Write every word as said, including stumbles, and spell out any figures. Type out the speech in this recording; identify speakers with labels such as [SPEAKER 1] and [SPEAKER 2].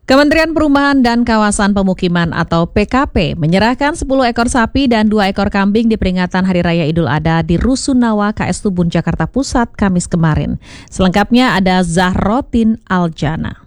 [SPEAKER 1] Kementerian Perumahan dan Kawasan Pemukiman atau P K P menyerahkan sepuluh ekor sapi dan dua ekor kambing di peringatan Hari Raya Idul Adha di Rusunawa K S Tubun Jakarta Pusat Kamis kemarin. Selengkapnya ada Zahrotin Aljana.